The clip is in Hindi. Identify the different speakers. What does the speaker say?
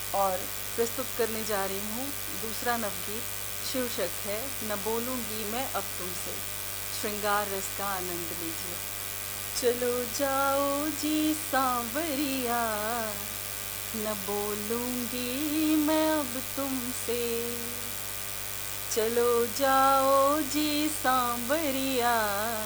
Speaker 1: और प्रस्तुत करने जा रही हूँ दूसरा नवगीत। शीर्षक है न बोलूँगी मैं अब तुमसे। श्रृंगार रस का आनंद लीजिए। चलो जाओ जी सांवरिया, न बोलूँगी मैं अब तुमसे। चलो जाओ जी सांवरिया,